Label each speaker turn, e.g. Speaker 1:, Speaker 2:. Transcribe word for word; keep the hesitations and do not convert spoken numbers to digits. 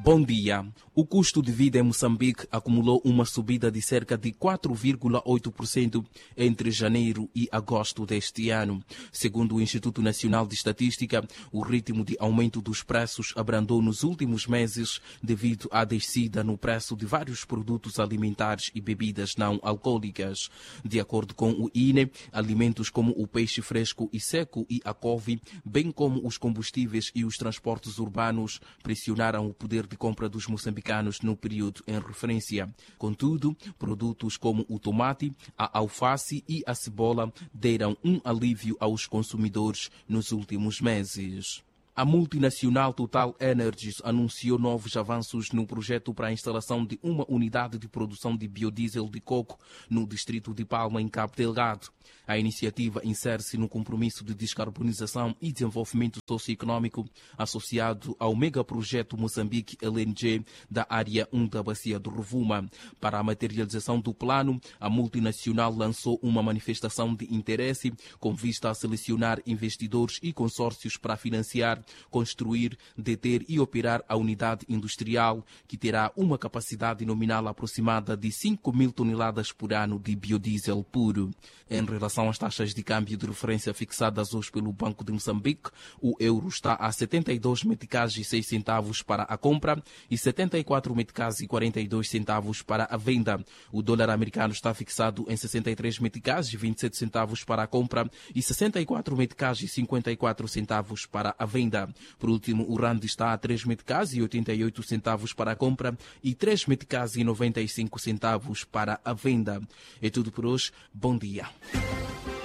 Speaker 1: Bom dia. O custo de vida em Moçambique acumulou uma subida de cerca de quatro vírgula oito por cento entre janeiro e agosto deste ano. Segundo o Instituto Nacional de Estatística, o ritmo de aumento dos preços abrandou nos últimos meses devido à descida no preço de vários produtos alimentares e bebidas não alcoólicas. De acordo com o I N E, alimentos como o peixe fresco e seco e a couve, bem como os combustíveis e os transportes urbanos, pressionaram o poder de compra dos moçambicanos no período em referência. Contudo, produtos como o tomate, a alface e a cebola deram um alívio aos consumidores nos últimos meses. A multinacional Total Energies anunciou novos avanços no projeto para a instalação de uma unidade de produção de biodiesel de coco no distrito de Palma, em Cabo Delgado. A iniciativa insere-se no compromisso de descarbonização e desenvolvimento socioeconômico associado ao megaprojeto Moçambique L N G da Área um da Bacia do Rovuma. Para a materialização do plano, a multinacional lançou uma manifestação de interesse com vista a selecionar investidores e consórcios para financiar, construir, deter e operar a unidade industrial, que terá uma capacidade nominal aproximada de cinco mil toneladas por ano de biodiesel puro. Em relação às taxas de câmbio de referência fixadas hoje pelo Banco de Moçambique, o euro está a setenta e dois meticais e seis centavos para a compra e setenta e quatro meticais e quarenta e dois centavos para a venda. O dólar americano está fixado em sessenta e três meticais e vinte e sete centavos para a compra e sessenta e quatro meticais e cinquenta e quatro centavos para a venda. Por último, o rand está a três meticais e oitenta e oito centavos para a compra e três meticais e noventa e cinco centavos para a venda. É tudo por hoje. Bom dia.